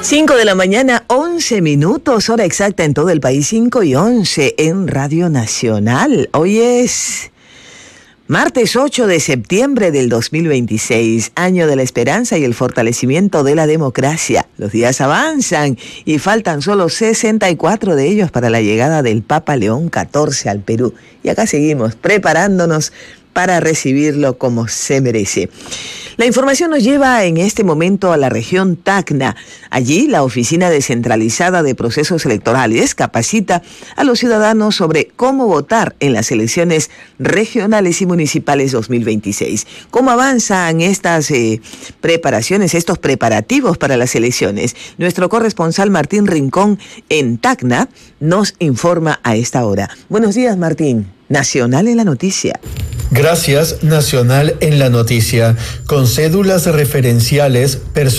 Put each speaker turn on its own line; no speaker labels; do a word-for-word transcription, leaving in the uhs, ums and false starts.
cinco de la mañana, once minutos, hora exacta en todo el país, cinco y once en Radio Nacional. Hoy es martes ocho de septiembre del dos mil veintiséis, año de la esperanza y el fortalecimiento de la democracia. Los días avanzan y faltan solo sesenta y cuatro de ellos para la llegada del Papa León catorce al Perú. Y acá seguimos preparándonos para recibirlo como se merece. La información nos lleva en este momento a la región Tacna. Allí, la Oficina Descentralizada de Procesos Electorales capacita a los ciudadanos sobre cómo votar en las elecciones regionales y municipales dos mil veintiséis. ¿Cómo avanzan estas eh, preparaciones, estos preparativos para las elecciones? Nuestro corresponsal Martín Rincón en Tacna nos informa a esta hora. Buenos días, Martín. Nacional en la noticia.
Gracias, Nacional en la noticia. Con cédulas referenciales personales.